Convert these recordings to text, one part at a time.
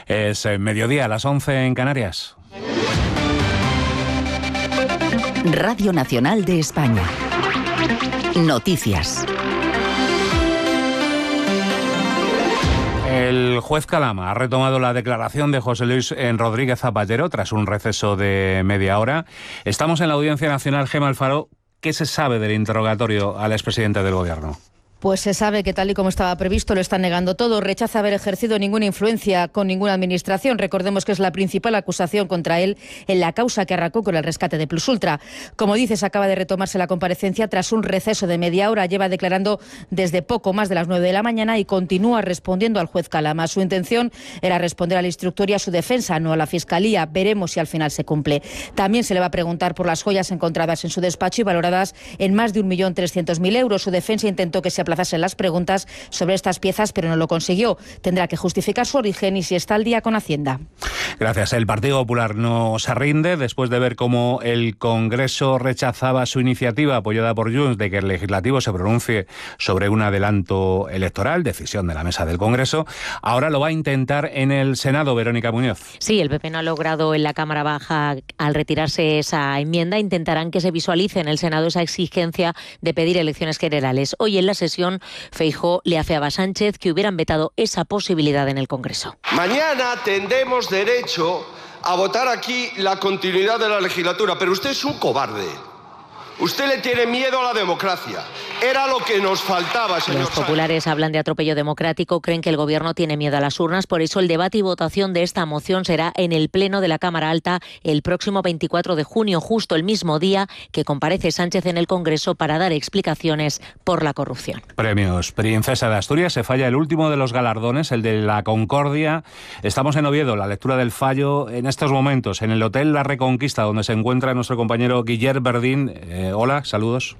Es mediodía, a las 11 en Canarias. Radio Nacional de España. Noticias. El juez Calama ha retomado la declaración de José Luis Rodríguez Zapatero tras un receso de media hora. Estamos en la Audiencia Nacional. Gemma Alfaro, ¿qué se sabe del interrogatorio al expresidente del Gobierno? Pues se sabe que tal y como estaba previsto lo están negando todo. Rechaza haber ejercido ninguna influencia con ninguna administración. Recordemos que es la principal acusación contra él en la causa que arrancó con el rescate de Plus Ultra. Como dices, acaba de retomarse la comparecencia tras un receso de media hora. Lleva declarando desde poco más de las 9 de la mañana y continúa respondiendo al juez Calama. Su intención era responder al instructor y a su defensa, no a la Fiscalía. Veremos si al final se cumple. También se le va a preguntar por las joyas encontradas en su despacho y valoradas en más de 1.300.000 euros. Su defensa intentó que se aplazasen las preguntas sobre estas piezas, pero no lo consiguió. Tendrá que justificar su origen y si está al día con Hacienda. Gracias. El Partido Popular no se rinde después de ver cómo el Congreso rechazaba su iniciativa apoyada por Junts de que el Legislativo se pronuncie sobre un adelanto electoral, decisión de la mesa del Congreso. Ahora lo va a intentar en el Senado, Verónica Muñoz. Sí, el PP no ha logrado en la Cámara Baja al retirarse esa enmienda. Intentarán que se visualice en el Senado esa exigencia de pedir elecciones generales. Hoy en la sesión Feijóo le afeaba a Sánchez que hubieran vetado esa posibilidad en el Congreso. Mañana tendremos derecho a votar aquí la continuidad de la legislatura, pero usted es un cobarde. Usted le tiene miedo a la democracia. Era lo que nos faltaba, señor Los populares hablan de atropello democrático, creen que el Gobierno tiene miedo a las urnas, por eso el debate y votación de esta moción será en el Pleno de la Cámara Alta el próximo 24 de junio, justo el mismo día que comparece Sánchez en el Congreso para dar explicaciones por la corrupción. Premios Princesa de Asturias. Se falla el último de los galardones, el de la Concordia. Estamos en Oviedo, la lectura del fallo en estos momentos, en el Hotel La Reconquista, donde se encuentra nuestro compañero Guillermo Verdín. Hola, saludos.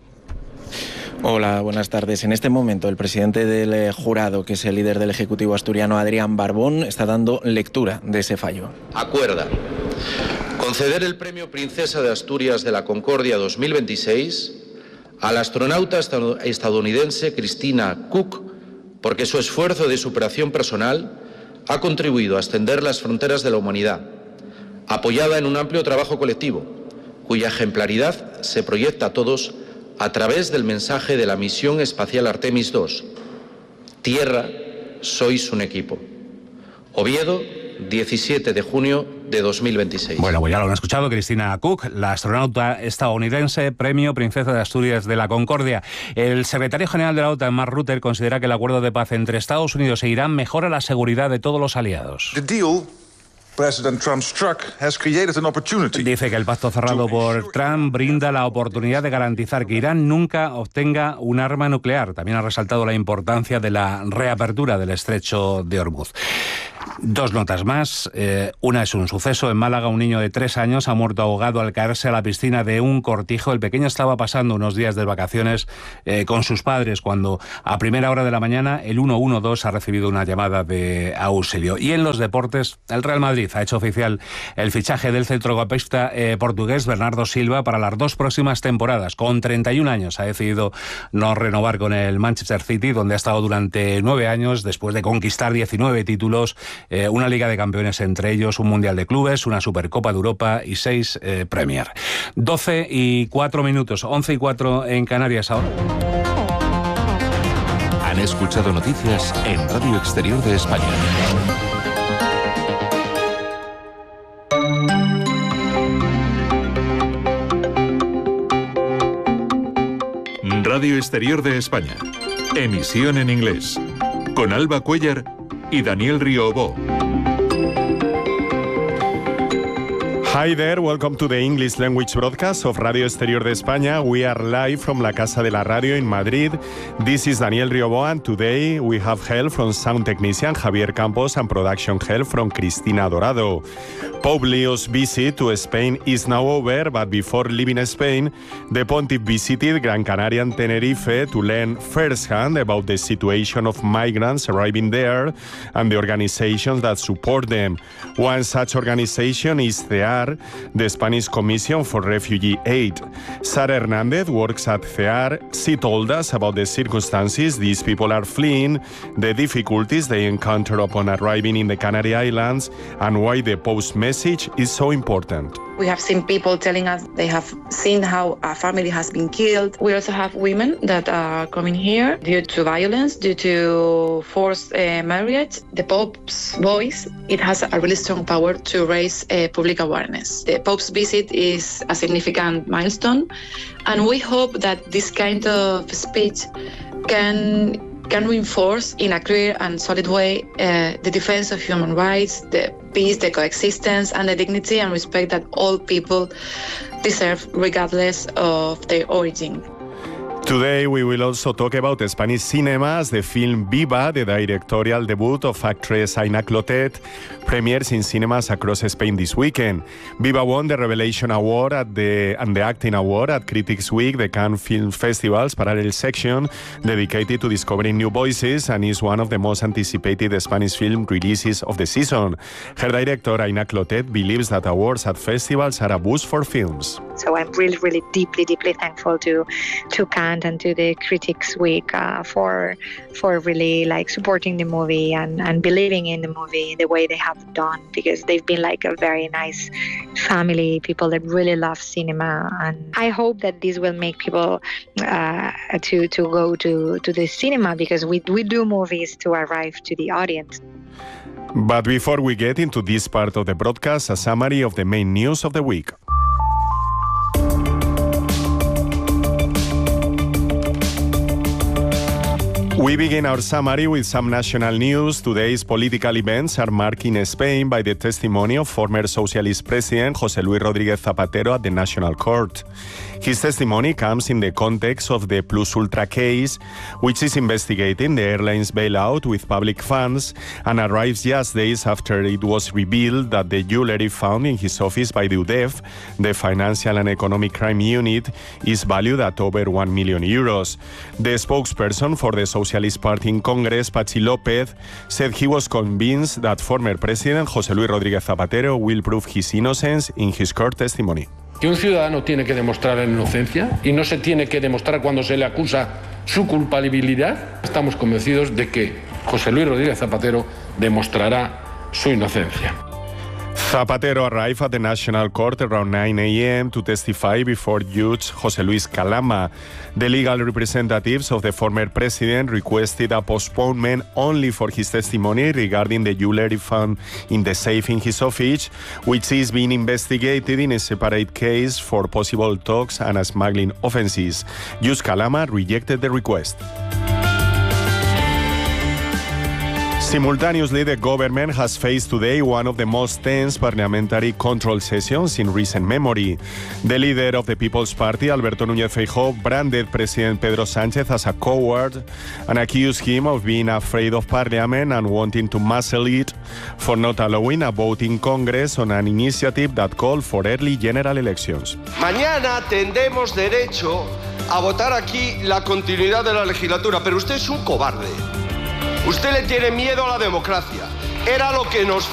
Hola, buenas tardes. En este momento el presidente del jurado, que es el líder del Ejecutivo asturiano, Adrián Barbón, está dando lectura de ese fallo. Acuerda conceder el Premio Princesa de Asturias de la Concordia 2026 a la astronauta estadounidense Christina Cook, porque su esfuerzo de superación personal ha contribuido a extender las fronteras de la humanidad, apoyada en un amplio trabajo colectivo, cuya ejemplaridad se proyecta a todos a través del mensaje de la misión espacial Artemis II. Tierra, sois un equipo. Oviedo, 17 de junio de 2026. Bueno, pues ya lo han escuchado, Christina Cook, la astronauta estadounidense, Premio Princesa de Asturias de la Concordia. El secretario general de la OTAN, Mark Rutte, considera que el acuerdo de paz entre Estados Unidos e Irán mejora la seguridad de todos los aliados. Dice que el pacto cerrado por Trump brinda la oportunidad de garantizar que Irán nunca obtenga un arma nuclear. También ha resaltado la importancia de la reapertura del estrecho de Hormuz. Dos notas más. Una es un suceso. En Málaga, un niño de 3 años ha muerto ahogado al caerse a la piscina de un cortijo. El pequeño estaba pasando unos días de vacaciones con sus padres cuando a primera hora de la mañana el 112 ha recibido una llamada de auxilio. Y en los deportes, el Real Madrid ha hecho oficial el fichaje del centrocampista portugués Bernardo Silva para las 2 próximas temporadas. Con 31 años ha decidido no renovar con el Manchester City, donde ha estado durante 9 años después de conquistar 19 títulos, una Liga de Campeones entre ellos, un Mundial de Clubes, una Supercopa de Europa y 6 Premier. 12:04, 11:04 en Canarias ahora. Han escuchado noticias en Radio Exterior de España. Radio Exterior de España. Emisión en inglés. Con Alba Cuellar y Daniel Riobó. Hi there, welcome to the English language broadcast of Radio Exterior de España. We are live from La Casa de la Radio in Madrid. This is Daniel Riobó, and today we have help from sound technician Javier Campos and production help from Cristina Dorado. Pope Leo's visit to Spain is now over, but before leaving Spain, the Pontiff visited Gran Canaria and Tenerife to learn firsthand about the situation of migrants arriving there and the organizations that support them. One such organization is CEAR, CEAR, the Spanish Commission for Refugee Aid. Sara Hernandez works at CEAR. She told us about the circumstances these people are fleeing, the difficulties they encounter upon arriving in the Canary Islands, and why the Pope's message is so important. We have seen people telling us they have seen how a family has been killed. We also have women that are coming here due to violence, due to forced marriage. The Pope's voice, it has a really strong power to raise public awareness. The Pope's visit is a significant milestone, and we hope that this kind of speech can reinforce in a clear and solid way the defense of human rights, the peace, the coexistence, and the dignity and respect that all people deserve regardless of their origin. Today we will also talk about Spanish cinema as the film Viva, the directorial debut of actress Aina Clotet, premieres in cinemas across Spain this weekend. Viva won the Revelation Award and the Acting Award at Critics Week, the Cannes Film Festival's parallel section dedicated to discovering new voices, and is one of the most anticipated Spanish film releases of the season. Her director, Aina Clotet, believes that awards at festivals are a boost for films. So I'm really deeply thankful to Cannes and to the Critics Week for really like supporting the movie and believing in the movie the way they have done, because they've been like a very nice family, people that really love cinema, and I hope that this will make people to go to the cinema, because we do movies to arrive to the audience. But before we get into this part of the broadcast, a summary of the main news of the week. We begin our summary with some national news. Today's political events are marked in Spain by the testimony of former socialist president José Luis Rodríguez Zapatero at the National Court. His testimony comes in the context of the Plus Ultra case, which is investigating the airline's bailout with public funds, and arrives just days after it was revealed that the jewelry found in his office by the UDEF, the Financial and Economic Crime Unit, is valued at over 1 million euros. The spokesperson for the Socialist Party in Congress, Patxi López, said he was convinced that former President José Luis Rodríguez Zapatero will prove his innocence in his court testimony. Que un ciudadano tiene que demostrar la inocencia y no se tiene que demostrar cuando se le acusa su culpabilidad. Estamos convencidos de que José Luis Rodríguez Zapatero demostrará su inocencia. Zapatero arrived at the National Court around 9 a.m. to testify before Judge José Luis Calama. The legal representatives of the former president requested a postponement only for his testimony regarding the jewelry found in the safe in his office, which is being investigated in a separate case for possible talks and smuggling offenses. Judge Calama rejected the request. Simultaneously, the government has faced today one of the most tense parliamentary control sessions in recent memory. The leader of the People's Party, Alberto Núñez Feijóo, branded President Pedro Sánchez as a coward and accused him of being afraid of Parliament and wanting to muscle it for not allowing a vote in Congress on an initiative that called for early general elections. Mañana tendremos derecho a votar aquí la continuidad de la legislatura, pero usted es un cobarde. Usted le tiene miedo a la democracia. Era lo que nos